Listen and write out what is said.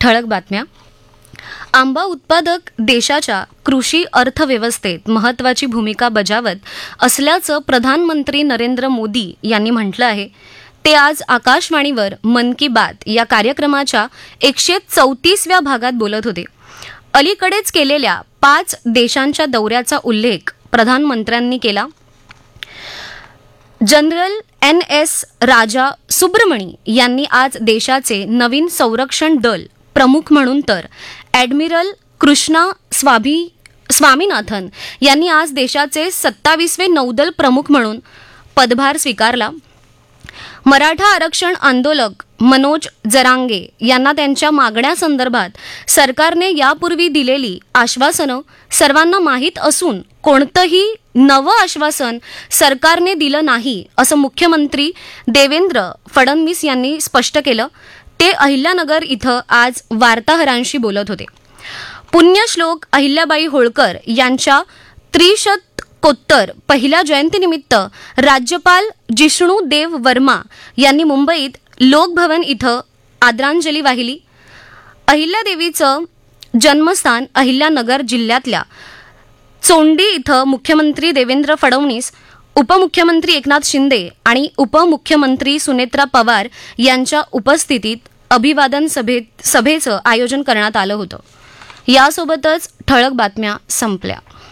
ठळक बातम्या. आंबा उत्पादक देशाच्या कृषी अर्थव्यवस्थेत महत्त्वाची भूमिका बजावत असल्याचं प्रधानमंत्री नरेंद्र मोदी यांनी म्हटलं आहे. ते आज आकाशवाणीवर मन की बात या कार्यक्रमाच्या 134व्या भागात बोलत होते. अलीकडेच केलेल्या 5 देशांच्या दौऱ्याचा उल्लेख प्रधानमंत्र्यांनी केला. जनरल NS राजा सुब्रमणी यांनी आज देशाचे नवीन संरक्षण दल प्रमुख म्हणून तर ॲडमिरल कृष्णा स्वामीनाथन यांनी आज देशाचे 27वे नौदल प्रमुख म्हणून पदभार स्वीकारला. मराठा आरक्षण आंदोलक मनोज जरांगे यांना त्यांच्या मागण्यासंदर्भात सरकारने यापूर्वी दिलेली आश्वासनं सर्वांना माहीत असून कोणतंही नवं आश्वासन सरकारने दिलं नाही असं मुख्यमंत्री देवेंद्र फडणवीस यांनी स्पष्ट केलं. ते अहिल्यानगर इथं आज वार्ताहरांशी बोलत होते. पुण्यश्लोक अहिल्याबाई होळकर यांच्या त्रिशतकोत्तर पहिल्या जयंतीनिमित्त राज्यपाल जिष्णू देव वर्मा यांनी मुंबईत लोकभवन इथं आदरांजली वाहिली. अहिल्यादेवीचं जन्मस्थान अहिल्यानगर जिल्ह्यातल्या चोंडी इथं मुख्यमंत्री देवेंद्र फडणवीस, उपमुख्यमंत्री एकनाथ शिंदे आणि उपमुख्यमंत्री सुनेत्रा पवार यांच्या उपस्थितीत अभिवादन सभेचं आयोजन करण्यात आलं होतं. यासोबतच ठळक बातम्या संपल्या.